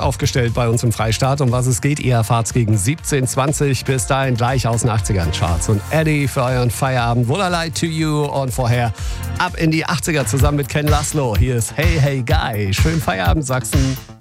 aufgestellt bei uns im Freistaat. Um was es geht, ihr erfahrt's gegen 17:20. Bis dahin gleich aus den 80ern Charts. Und Eddie für euren Feierabend. Would I Lie to You? Und vorher ab in die 80er zusammen mit Ken Laszlo. Hier ist Hey Hey Guy. Schönen Feierabend, Sachsen.